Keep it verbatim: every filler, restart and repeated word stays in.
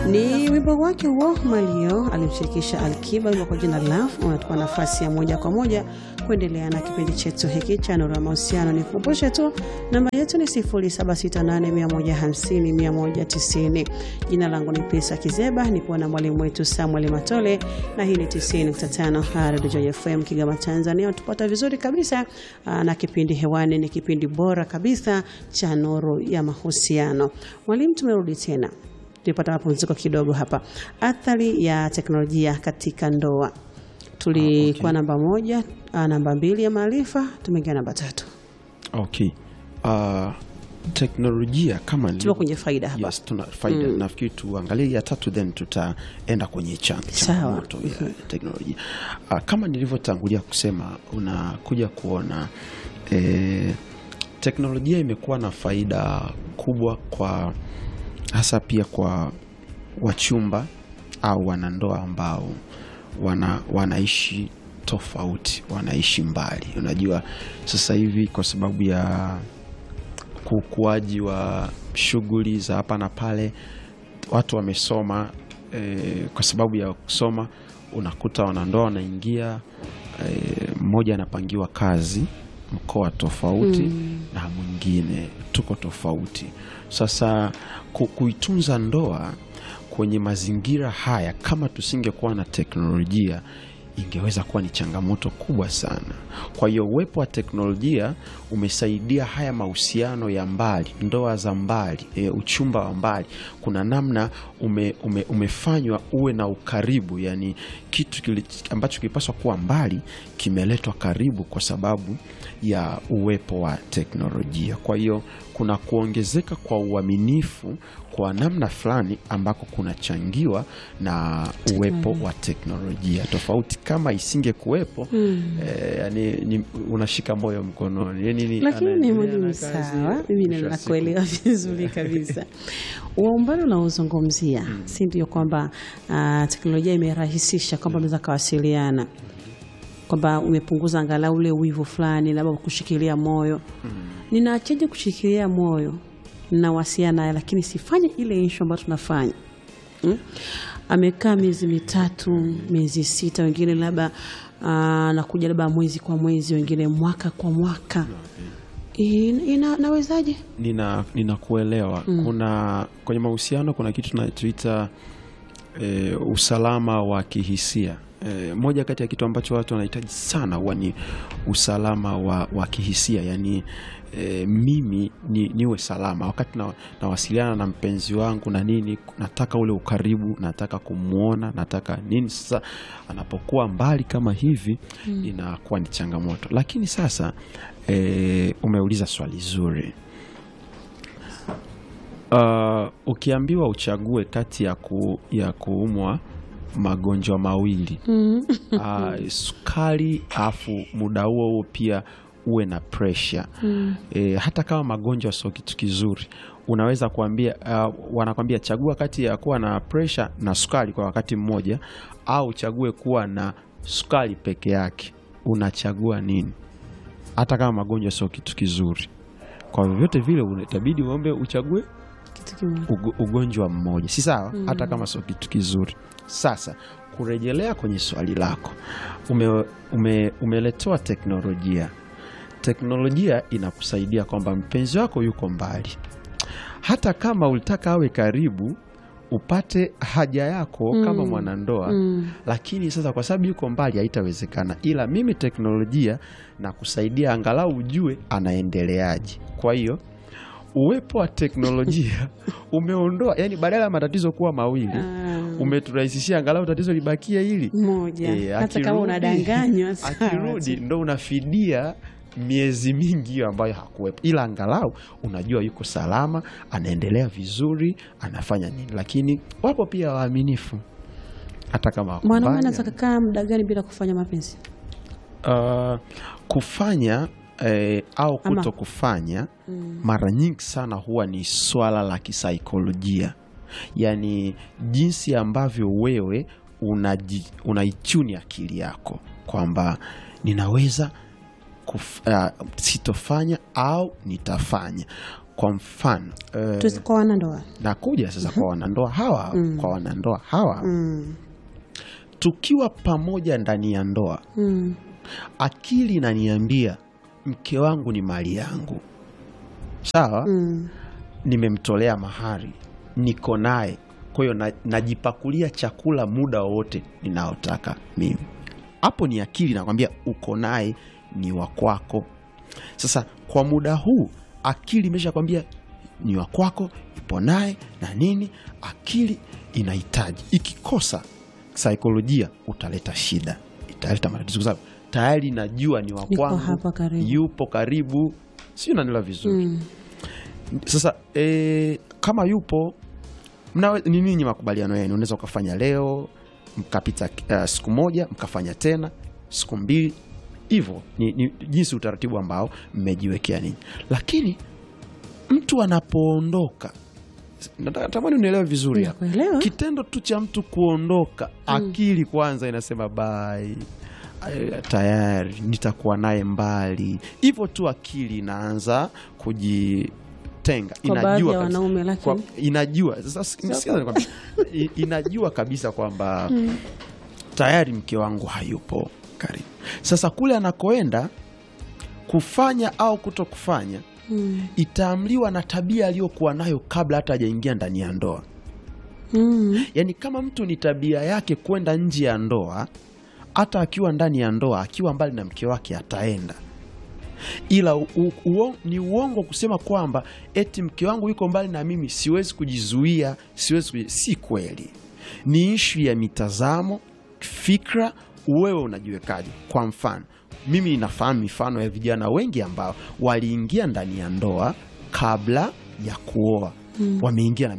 Ni wimbo wake huo Malio alimshirikisha Alikiba wimbo kwa jina Love. Unatupa nafasi ya moja kwa moja kuendelea na kipindi chetu hiki cha Nuru ya Mahusiano. Nikukumbushe tu namba yetu ni sifuri saba sita nane moja hamsini moja tisini. Jina langu ni Pesa Kizeba, nipo na mwalimu wetu Samuel Matole na hii ni tisini nukta tano Radio Joy F M Kigoma Tanzania. Tupata vizuri kabisa na kipindi hewani ni kipindi bora kabisa cha Nuru ya Mahusiano. Mwalimu, tumerudi tena. Tulipata mapumziko kidogo hapa. Athari ya teknolojia katika ndoa. Tulikuwa ah, okay. namba moja, namba mbili ya maarifa, tumeingia namba tatu. Okay. Uh, teknolojia kama tupo kwenye faida hapa. Yes, tuna faida. Mm. Nafikiri tuangalie ya tatu then tutaenda kwenye changamoto ya mm-hmm. teknolojia. Uh, kama nilivyotangulia kusema, unakuja kuona eh, teknolojia imekuwa na faida kubwa kwa hasa pia kwa wachumba au wanandoa ambao wana wanaishi tofauti, wanaishi mbali. Unajua sasa hivi kwa sababu ya ukuaji wa shughuli za hapa na pale, watu wamesoma, e, kwa sababu ya kusoma unakuta wanandoa wanaingia, mmoja e, anapangiwa kazi mkoa tofauti mm. na mwingine tuko tofauti. Sasa ku, kuitunza ndoa kwenye mazingira haya, kama tusingekuwa na teknolojia, ingeweza kuwa ni changamoto kubwa sana. Kwa hiyo uwepo wa teknolojia umesaidia haya mahusiano ya mbali, ndoa za mbali, e, uchumba wa mbali. Kuna namna ume, ume, umefanywa uwe na ukaribu, yani kitu kili, ambacho kilipaswa kuwa mbali kimeletwa karibu kwa sababu ya uwepo wa teknolojia. Kwa hiyo kuna kuongezeka kwa uaminifu kwa namna fulani ambako kunachangiwa na uwepo wa teknolojia. Tofauti kama isinge kuwepo hmm. eh, yani ni, unashika moyo mkononi. Yani lakini ni mwalimu sawa, mimi ninakuelewa vizuri kabisa. Umbali unaozungumzia hmm. si ndio kwamba uh, teknolojia imerahisisha kwamba unaweza hmm. kawasiliana, kwamba umepunguza angalau ule wivu fulani, labda kushikilia moyo. Hmm. Ninaachaje kushikilia moyo na wasiana, lakini sifanye ile issue ambayo tunafanya. Hmm? Amekaa miezi mitatu, miezi sita, wengine labda anakuja labda mwezi kwa mwezi, wengine mwaka kwa mwaka. Ina nawezaje? Nina ninakuelewa. Mm. Kuna kwenye mahusiano kuna kitu tunachoita e, usalama wa kihisia. E, moja kati ya kitu ambacho watu wanahitaji sana huwa ni usalama wa, wa kihisia. Yani e, mimi ni, niwe salama wakati na, nawasiliana na mpenzi wangu na nini, nataka ule ukaribu, nataka kumuona, nataka nini. Sasa anapokuwa mbali kama hivi mm. inakuwa ni changamoto. Lakini sasa e, umeuliza swali zuri. Uh, ukiambiwa uchague kati ya, ku, ya kuumwa magonjwa mawili mm. uh, sukari afu muda huo huo pia uwe na pressure mm. e, hata kama magonjwa sio kitu kizuri, unaweza kuambia uh, wanakwambia chagua kati ya kuwa na pressure na sukari kwa wakati mmoja au chague kuwa na sukari peke yake. Unachagua nini? Hata kama magonjwa sio kitu kizuri, kwa vyote vile unatabidi uombe uchague ugonjwa mmoja, si sawa? Mm. Hata kama sio kitu kizuri. Sasa kurejelea kwenye swali lako, ume, ume, umeletoa teknolojia. Teknolojia inakusaidia kwamba mpenzi wako yuko mbali, hata kama ulitaka awe karibu upate haja yako mm. kama mwanandoa mm. lakini sasa kwa sababu yuko mbali haitawezekana. Ila mimi teknolojia na kusaidia angalau ujue anaendeleaje. Kwa hiyo uwepo wa teknolojia umeondoa, yani badala ya matatizo kuwa mawili um, umeturahisishia angalau tatizo libakie hili moja. E, hata kama unadanganywa akirudi ndo unafidia miezi mingi hiyo ambayo hakuwepo, ila angalau unajua yuko salama, anaendelea vizuri, anafanya nini. Lakini wapo pia waaminifu hata kama mwanaume anataka kaa muda gani bila kufanya mapenzi? Uh, kufanya Eh, au kuto kufanya mm. mara nyingi sana huwa ni swala la kisaikolojia. Yani jinsi ambavyo wewe unaichuni akili yako kwamba ninaweza kuf, uh, sitofanya au nitafanya. kwa mfano uh, kwa wanandoa nakuja sasa uh-huh. kwa wanandoa hawa mm. kwa wanandoa hawa mm. tukiwa pamoja ndani ya ndoa mm. akili inaniambia mke wangu ni mali yangu, sawa mm. nimemtolea mahari, niko naye, kwa hiyo na, najipakulia chakula muda wote ninaotaka mimi. Hapo ni akili nakwambia uko naye, ni wa kwako. Sasa kwa muda huu akili imeshakwambia ni wa kwako, ipo naye na nini, akili inahitaji. Ikikosa saikolojia utaleta shida, italeta matatizo kwa sababu tayari najua ni wa kwangu, yupo karibu, sio unanielewa vizuri. mm. Sasa e, kama yupo mna ni nini makubaliano yenu? Unaweza ukafanya leo mkapita uh, siku moja mkafanya tena siku mbili hivyo, ni, ni jinsi utaratibu ambao mmejiwekea ninyi. Lakini mtu anapoondoka, natamani unielewe vizuri hapa. Kitendo tu cha mtu kuondoka, mm. akili kwanza inasema bye, tayari nitakuwa naye mbali. Hivyo tu akili inaanza kujitenga, inajua wanaume, lakini kwa, inajua sasa inajua kabisa kwamba mm. tayari mke wangu hayupo karibu. Sasa kule anakoenda kufanya au kuto kufanya mm. itaamliwa na tabia aliyokuwa nayo kabla hata hajaingia ndani ya ndoa. mm. Yaani kama mtu ni tabia yake kwenda nje ya ndoa, hata akiwa ndani ya ndoa, akiwa mbali na mke wake ataenda. Ila u, u, ni uongo kusema kwamba eti mke wangu yuko mbali na mimi siwezi kujizuia, siwezi kujizuia. Si kweli. Ni ishu ya mitazamo, fikra, wewe unajiwekaje. Kwa mfano, mimi ninafahamu mifano ya vijana wengi ambao waliingia ndani ya ndoa kabla ya kuoa. mm. Wameingia na